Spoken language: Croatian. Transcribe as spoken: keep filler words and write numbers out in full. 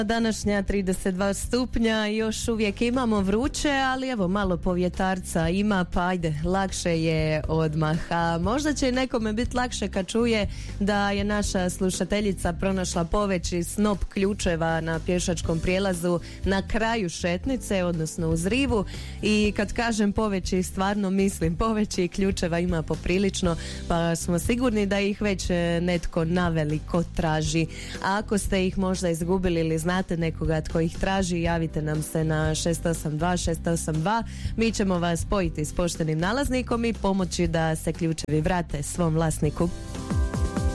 Današnja trideset dva stupnja, još uvijek imamo vruće, ali evo malo povjetarca ima, pa ajde, lakše je odmah. A možda će nekome biti lakše kad čuje da je naša slušateljica pronašla poveći snop ključeva na pješačkom prijelazu na kraju šetnice, odnosno uz rivu. I kad kažem poveći, stvarno mislim poveći, ključeva ima poprilično, pa smo sigurni da ih već netko naveliko traži. A ako ste ih možda izgubili ili znate nekoga tko ih traži, javite nam se na šest osam dva šest osam dva. Mi ćemo vas spojiti s poštenim nalaznikom i pomoći da se ključevi vrate svom vlasniku.